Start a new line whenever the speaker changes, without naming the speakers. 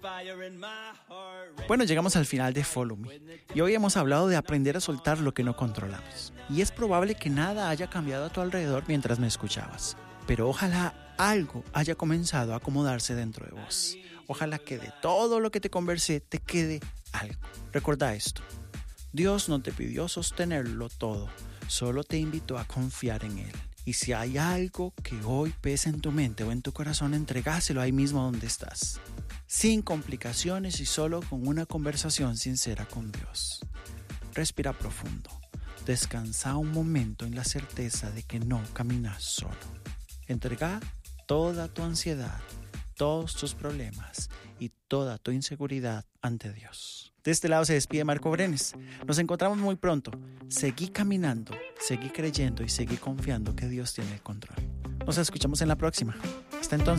Bueno, llegamos al final de Follow Me y hoy hemos hablado de aprender a soltar lo que no controlamos. Y es probable que nada haya cambiado a tu alrededor mientras me escuchabas, pero ojalá algo haya comenzado a acomodarse dentro de vos. Ojalá que de todo lo que te conversé te quede algo. Recuerda esto: Dios no te pidió sostenerlo todo, solo te invitó a confiar en Él. Y si hay algo que hoy pesa en tu mente o en tu corazón, entregáselo ahí mismo donde estás, sin complicaciones y solo con una conversación sincera con Dios. Respira profundo. Descansa un momento en la certeza de que no caminas solo. Entrega toda tu ansiedad, todos tus problemas y toda tu inseguridad ante Dios. De este lado se despide Marco Brenes. Nos encontramos muy pronto. Seguí caminando, seguí creyendo y seguí confiando que Dios tiene el control. Nos escuchamos en la próxima. Hasta entonces.